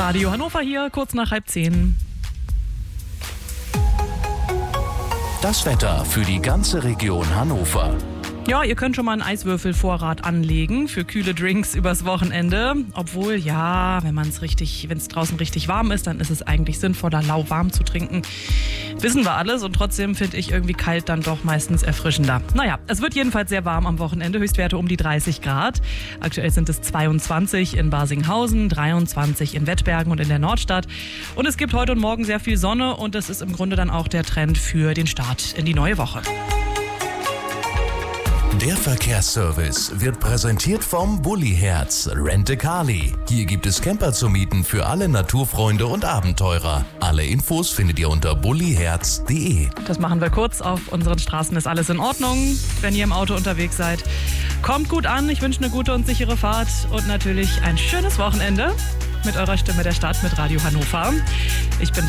Radio Hannover hier, kurz nach 9:30. Das Wetter für die ganze Region Hannover. Ja, ihr könnt schon mal einen Eiswürfelvorrat anlegen für kühle Drinks übers Wochenende. Obwohl, ja, wenn es draußen richtig warm ist, dann ist es eigentlich sinnvoller, lauwarm zu trinken. Wissen wir alles und trotzdem finde ich irgendwie kalt dann doch meistens erfrischender. Naja, es wird jedenfalls sehr warm am Wochenende, Höchstwerte um die 30 Grad. Aktuell sind es 22 in Barsinghausen, 23 in Wettbergen und in der Nordstadt. Und es gibt heute und morgen sehr viel Sonne und das ist im Grunde dann auch der Trend für den Start in die neue Woche. Der Verkehrsservice wird präsentiert vom Bulli-Herz Rent-A-Car-Li. Hier gibt es Camper zu mieten für alle Naturfreunde und Abenteurer. Alle Infos findet ihr unter bulliherz.de. Das machen wir kurz. Auf unseren Straßen ist alles in Ordnung, wenn ihr im Auto unterwegs seid. Kommt gut an, ich wünsche eine gute und sichere Fahrt und natürlich ein schönes Wochenende mit eurer Stimme der Stadt mit Radio Hannover. Ich bin